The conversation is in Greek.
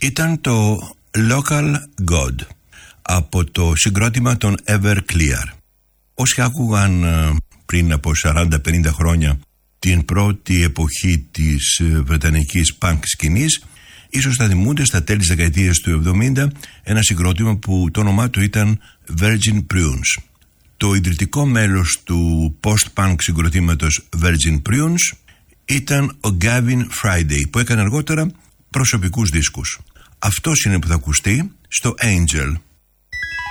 ήταν το Local God από το συγκρότημα των Everclear. Όσοι άκουγαν πριν από 40-50 χρόνια την πρώτη εποχή της βρετανικής punk σκηνής, ίσως θα θυμούνται στα τέλη της δεκαετίας του 70 ένα συγκρότημα που το όνομά του ήταν Virgin Prunes. Το ιδρυτικό μέλος του post-punk συγκροτήματος Virgin Prunes ήταν ο Gavin Friday, που έκανε αργότερα προσωπικούς δίσκους. Αυτός είναι που θα ακουστεί στο Angel.